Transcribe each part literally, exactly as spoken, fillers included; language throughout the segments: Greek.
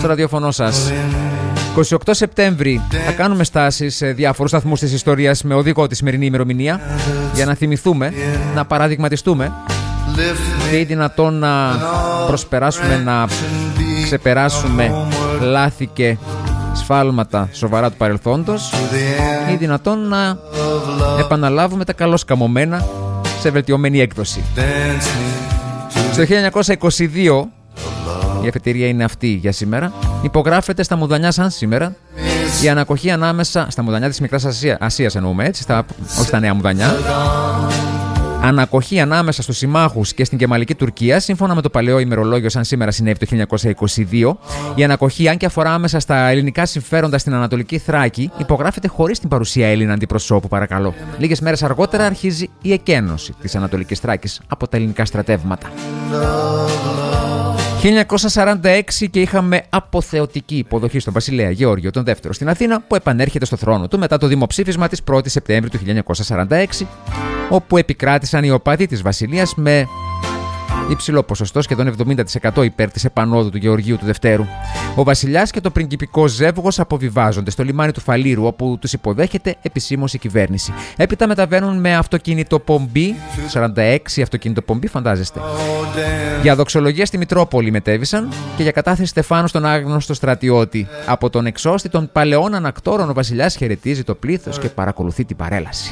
στο ραδιόφωνο σας. είκοσι οκτώ Σεπτέμβρη θα κάνουμε στάσεις σε διάφορους σταθμούς της ιστορίας με οδηγό τη σημερινή ημερομηνία για να θυμηθούμε, να παραδειγματιστούμε και ή δυνατόν να προσπεράσουμε, να ξεπεράσουμε λάθη και σφάλματα σοβαρά του παρελθόντος ή δυνατόν να επαναλάβουμε τα καλώς καμωμένα σε βελτιωμένη έκδοση. Στο χίλια εννιακόσια είκοσι δύο, η αφετηρία είναι αυτή για σήμερα, υπογράφεται στα Μουδανιά σαν σήμερα η ανακοχή ανάμεσα στα Μουδανιά της Μικράς Ασία, Ασίας εννοούμε έτσι, στα, όχι στα Νέα Μουδανιά, ανακοχή ανάμεσα στους συμμάχους και στην Κεμαλική Τουρκία, σύμφωνα με το παλαιό ημερολόγιο σαν σήμερα συνέβη το χίλια εννιακόσια είκοσι δύο. Η ανακοχή, αν και αφορά άμεσα στα ελληνικά συμφέροντα στην Ανατολική Θράκη, υπογράφεται χωρίς την παρουσία Έλληνα αντιπροσώπου, παρακαλώ. Λίγες μέρες αργότερα αρχίζει η εκένωση της Ανατολικής Θράκης από τα ελληνικά στρατεύματα. χίλια εννιακόσια σαράντα έξι και είχαμε αποθεωτική υποδοχή στον βασιλέα Γεώργιο τον Δεύτερο στην Αθήνα, που επανέρχεται στο θρόνο του μετά το δημοψήφισμα της πρώτης Σεπτέμβρη του χίλια εννιακόσια σαράντα έξι, όπου επικράτησαν οι οπαδοί της βασιλείας με υψηλό ποσοστό, σχεδόν εβδομήντα τοις εκατό υπέρ της επανόδου του Γεωργίου του Δευτέρου. Ο βασιλιάς και το πριγκιπικό ζεύγος αποβιβάζονται στο λιμάνι του Φαλήρου, όπου τους υποδέχεται επισήμως η κυβέρνηση. Έπειτα μεταβαίνουν με αυτοκίνητο πομπή, σαράντα έξι αυτοκίνητο πομπή, φαντάζεστε. Για δοξολογία στη Μητρόπολη μετέβησαν και για κατάθεση στεφάνου στον άγνωστο στρατιώτη. Από τον εξώστη των παλαιών ανακτόρων, ο βασιλιάς χαιρετίζει το πλήθος και παρακολουθεί την παρέλαση.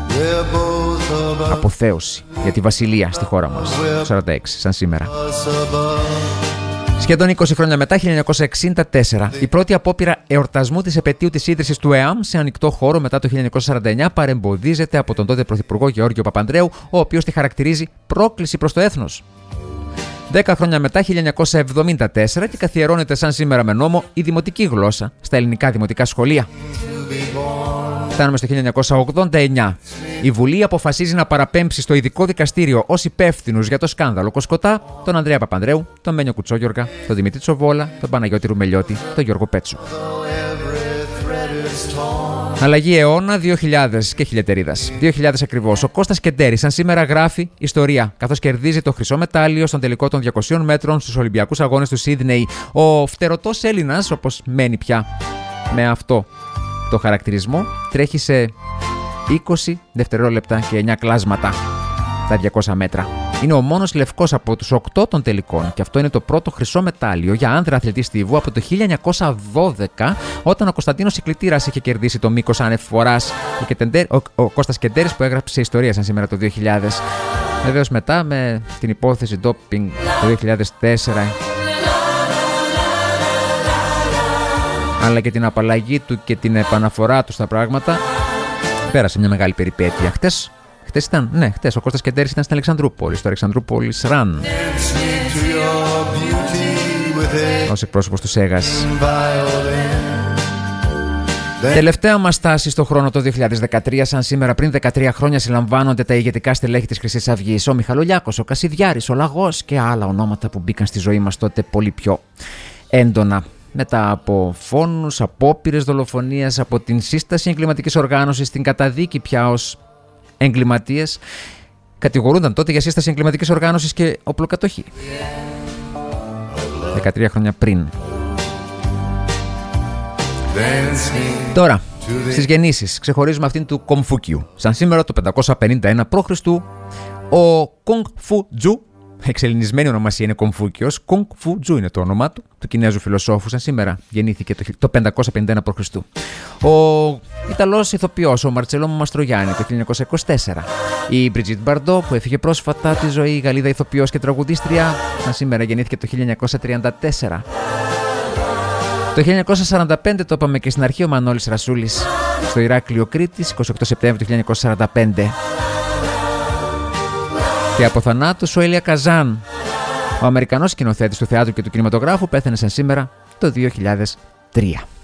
Αποθέωση για τη βασιλεία στη χώρα μας, σαράντα έξι, σαν σήμερα. Σχεδόν είκοσι χρόνια μετά, χίλια εννιακόσια εξήντα τέσσερα, η πρώτη απόπειρα εορτασμού της επετείου της ίδρυσης του ΕΑΜ σε ανοιχτό χώρο μετά το χίλια εννιακόσια σαράντα εννιά παρεμποδίζεται από τον τότε πρωθυπουργό Γεώργιο Παπανδρέου, ο οποίος τη χαρακτηρίζει πρόκληση προς το έθνος. Δέκα χρόνια μετά, χίλια εννιακόσια εβδομήντα τέσσερα, και καθιερώνεται σαν σήμερα με νόμο η δημοτική γλώσσα στα ελληνικά δημοτικά σχολεία. Φτάνουμε στο χίλια εννιακόσια ογδόντα εννιά. Η Βουλή αποφασίζει να παραπέμψει στο ειδικό δικαστήριο ως υπεύθυνους για το σκάνδαλο Κοσκοτά τον Ανδρέα Παπανδρέου, τον Μένιο Κουτσόγιοργα, τον Δημήτρη Τσοβόλα, τον Παναγιώτη Ρουμελιώτη, τον Γιώργο Πέτσο. Αλλαγή αιώνα δύο χιλιάδες και χιλιατερίδας. δύο χιλιάδες ακριβώς. Ο Κώστας Κεντέρης, σαν σήμερα, γράφει ιστορία, καθώς κερδίζει το χρυσό μετάλλιο στον τελικό των διακοσίων μέτρων στους Ολυμπιακούς Αγώνες του Σίδνεϊ. Ο φτερωτός Έλληνας, όπως μένει πια με αυτό το χαρακτηρισμό, τρέχει σε είκοσι δευτερόλεπτα και εννιά κλάσματα τα διακόσια μέτρα. Είναι ο μόνος λευκός από τους οκτώ των τελικών και αυτό είναι το πρώτο χρυσό μετάλλιο για άνδρα αθλητή στίβου από το χίλια εννιακόσια δώδεκα, όταν ο Κωνσταντίνος Ικλητήρας είχε κερδίσει το μήκος άνευ φοράς. Ο, ο Κώστας Κεντέρης, που έγραψε ιστορία σαν σήμερα το δύο χιλιάδες. Βεβαίως μετά με την υπόθεση ντόπινγκ το δύο χιλιάδες τέσσερα, αλλά και την απαλλαγή του και την επαναφορά του στα πράγματα, πέρασε μια μεγάλη περιπέτεια. Χτες, χτες ήταν, ναι, χτες ο Κώστας Κεντέρης ήταν στην Αλεξανδρούπολη, στο Αλεξανδρούπολης Ραν, ως εκπρόσωπος του Σέγας. Τελευταία μας στάση στο χρόνο το δύο χιλιάδες δεκατρία, σαν σήμερα πριν δεκατρία χρόνια, συλλαμβάνονται τα ηγετικά στελέχη της Χρυσής Αυγής, ο Μιχαλολιάκος, ο Κασιδιάρης, ο Λαγός και άλλα ονόματα που μπήκαν στη ζωή μας τότε πολύ πιο έντονα. Μετά από φόνους, απόπειρες δολοφονίας, από την σύσταση εγκληματικής οργάνωσης, στην καταδίκη πια ως εγκληματίες, κατηγορούνταν τότε για σύσταση εγκληματικής οργάνωσης και οπλοκατοχή. δεκατρία χρόνια πριν. Τώρα, στις γεννήσεις ξεχωρίζουμε αυτήν του Κομφούκιου. Σαν σήμερα το πεντακόσια πενήντα ένα π.Χ. ο Κονγκ Φου Τζου, εξελληνισμένη ονομασία είναι Κομφούκιος, Κονγκ Φου Τζου είναι το όνομά του, του Κινέζου φιλοσόφου, σαν σήμερα γεννήθηκε το πεντακόσια πενήντα ένα π.Χ. Ο Ιταλός ηθοποιός, ο Μαρτσέλο Μαστρογιάννη, το χίλια εννιακόσια είκοσι τέσσερα. Η Μπριτζίτ Μπαρντό, που έφυγε πρόσφατα τη ζωή, η Γαλλίδα ηθοποιός και τραγουδίστρια, σαν σήμερα γεννήθηκε το χίλια εννιακόσια τριάντα τέσσερα. Το χίλια εννιακόσια σαράντα πέντε, το είπαμε και στην αρχή, ο Μανώλης Ρασούλης, στο Ηράκλειο Κρήτης, εικοστή ογδόη Σεπτέμβρη του χίλια εννιακόσια σαράντα πέντε. Και από θανάτους ο Έλια Καζάν, ο Αμερικανός σκηνοθέτης του θεάτρου και του κινηματογράφου, πέθανε σαν σήμερα το δύο χιλιάδες τρία.